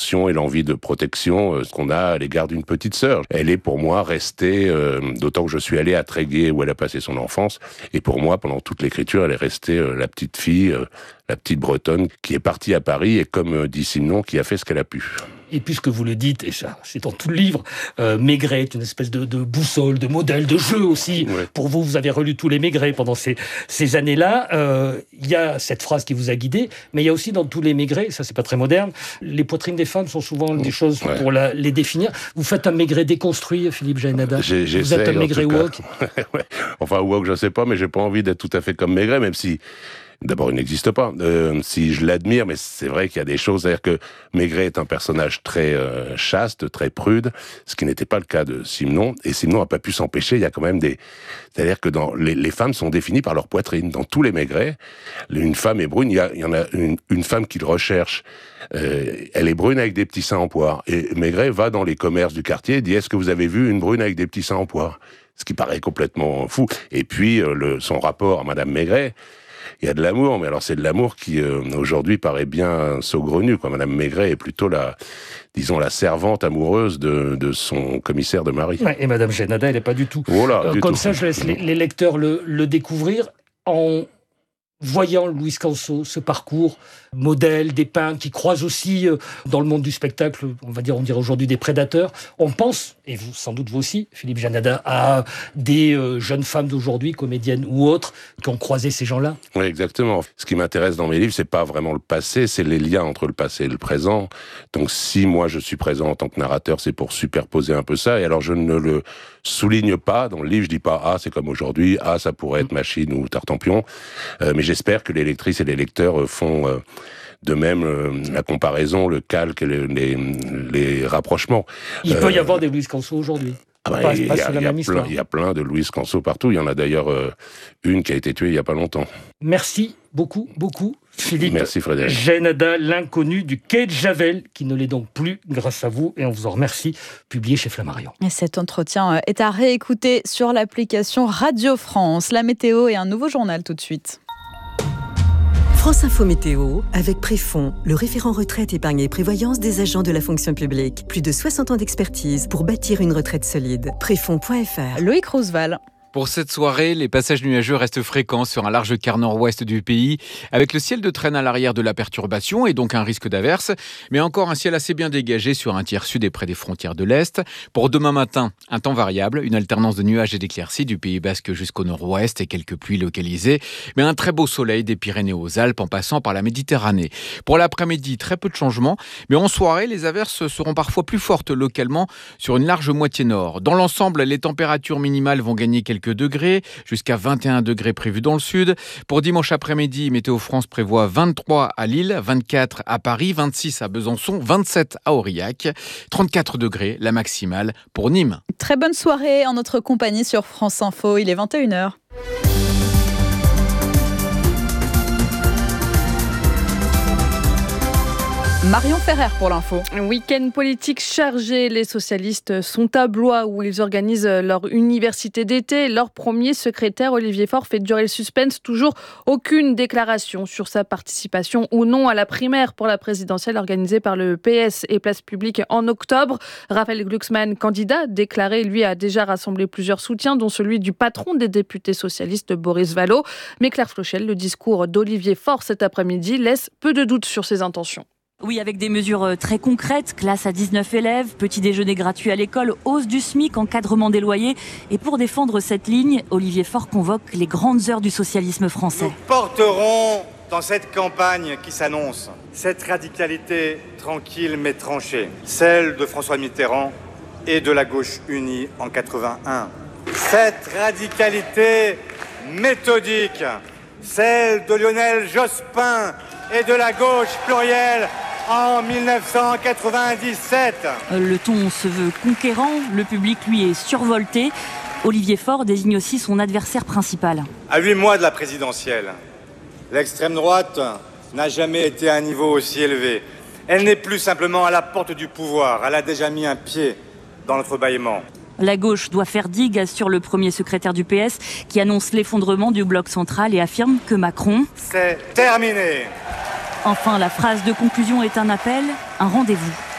l'émotion et l'envie de protection qu'on a à l'égard d'une petite sœur. Elle est pour moi restée, d'autant que je suis allé à Tréguier où elle a passé son enfance, et pour moi, pendant toute l'écriture, elle est restée la petite fille, la petite bretonne qui est partie à Paris et comme dit Simenon, qui a fait ce qu'elle a pu. Et puisque vous le dites, et ça, c'est dans tout le livre, Maigret est une espèce de boussole, de modèle, de jeu aussi. Ouais. Pour vous, vous avez relu tous les Maigret pendant ces années-là. Il y a cette phrase qui vous a guidé, mais il y a aussi dans tous les Maigret, ça c'est pas très moderne, les poitrines des femmes sont souvent des choses pour les définir. Vous faites un Maigret déconstruit, Philippe Jaénada. Vous êtes un Maigret woke. Ouais. Enfin, woke, je sais pas, mais j'ai pas envie d'être tout à fait comme Maigret, même si... D'abord, il n'existe pas. Si je l'admire, mais c'est vrai qu'il y a des choses. C'est-à-dire que Maigret est un personnage très chaste, très prude, ce qui n'était pas le cas de Simenon. Et Simenon n'a pas pu s'empêcher. Il y a quand même c'est-à-dire que dans les femmes sont définies par leur poitrine. Dans tous les Maigret, une femme est brune. Il y en a une femme qu'il recherche. Elle est brune avec des petits seins en poire. Et Maigret va dans les commerces du quartier et dit: est-ce que vous avez vu une brune avec des petits seins en poire? Ce qui paraît complètement fou. Et puis, son rapport à Madame Maigret, il y a de l'amour, mais alors c'est de l'amour qui aujourd'hui paraît bien saugrenu, quoi. Madame Maigret est plutôt la servante amoureuse de son commissaire de mari. Ouais, et Madame Jaénada, elle n'est pas du tout. Voilà, comme ça, je laisse les lecteurs le découvrir en voyant Louise Canso, ce parcours modèle, dépeint, qui croise aussi dans le monde du spectacle, on dirait aujourd'hui des prédateurs. On pense, et vous, sans doute vous aussi, Philippe Jaénada, à des jeunes femmes d'aujourd'hui, comédiennes ou autres, qui ont croisé ces gens-là. Oui, exactement. Ce qui m'intéresse dans mes livres, c'est pas vraiment le passé, c'est les liens entre le passé et le présent. Donc si moi je suis présent en tant que narrateur, c'est pour superposer un peu ça. Et alors je ne le souligne pas dans le livre, je dis pas « Ah, c'est comme aujourd'hui, ah, ça pourrait être Machine ou Tartampion ». Mais j'espère que les lectrices et les lecteurs font de même la comparaison, le calque, les rapprochements. Il peut y avoir des Louise Canso aujourd'hui. Il y a plein de Louise Canso partout. Il y en a d'ailleurs une qui a été tuée il n'y a pas longtemps. Merci beaucoup, Philippe. Merci Frédéric. Jaénada, l'inconnu du quai de Javel, qui ne l'est donc plus grâce à vous, et on vous en remercie, publié chez Flammarion. Et cet entretien est à réécouter sur l'application Radio France. La météo et un nouveau journal tout de suite. France Info Météo, avec Préfond, le référent retraite, épargne et prévoyance des agents de la fonction publique. Plus de 60 ans d'expertise pour bâtir une retraite solide. Préfond.fr. Loïc Roosevelt. Pour cette soirée, les passages nuageux restent fréquents sur un large quart nord-ouest du pays, avec le ciel de traîne à l'arrière de la perturbation et donc un risque d'averse, mais encore un ciel assez bien dégagé sur un tiers sud et près des frontières de l'Est. Pour demain matin, un temps variable, une alternance de nuages et d'éclaircies du Pays Basque jusqu'au nord-ouest et quelques pluies localisées, mais un très beau soleil des Pyrénées aux Alpes en passant par la Méditerranée. Pour l'après-midi, très peu de changements, mais en soirée, les averses seront parfois plus fortes localement sur une large moitié nord. Dans l'ensemble, les températures minimales vont gagner quelques degrés, jusqu'à 21 degrés prévus dans le sud. Pour dimanche après-midi, Météo France prévoit 23 à Lille, 24 à Paris, 26 à Besançon, 27 à Aurillac, 34 degrés la maximale pour Nîmes. Très bonne soirée en notre compagnie sur France Info, il est 21h. Marion Ferrer pour l'info. Un week-end politique chargé. Les socialistes sont à Blois où ils organisent leur université d'été. Leur premier secrétaire, Olivier Faure, fait durer le suspense. Toujours aucune déclaration sur sa participation ou non à la primaire pour la présidentielle organisée par le PS et Place Publique en octobre. Raphaël Glucksmann, candidat déclaré, lui a déjà rassemblé plusieurs soutiens, dont celui du patron des députés socialistes, Boris Vallaud. Mais Claire Flochel, le discours d'Olivier Faure cet après-midi laisse peu de doute sur ses intentions. Oui, avec des mesures très concrètes, classe à 19 élèves, petit déjeuner gratuit à l'école, hausse du SMIC, encadrement des loyers. Et pour défendre cette ligne, Olivier Faure convoque les grandes heures du socialisme français. Nous porterons dans cette campagne qui s'annonce cette radicalité tranquille mais tranchée, celle de François Mitterrand et de la gauche unie en 81. Cette radicalité méthodique, celle de Lionel Jospin et de la gauche plurielle en 1997. Le ton se veut conquérant, le public lui est survolté. Olivier Faure désigne aussi son adversaire principal. À 8 mois de la présidentielle, l'extrême droite n'a jamais été à un niveau aussi élevé. Elle n'est plus simplement à la porte du pouvoir, elle a déjà mis un pied dans notre bâillement. La gauche doit faire digue, assure le premier secrétaire du PS, qui annonce l'effondrement du bloc central et affirme que Macron... C'est terminé. Enfin, la phrase de conclusion est un appel, un rendez-vous.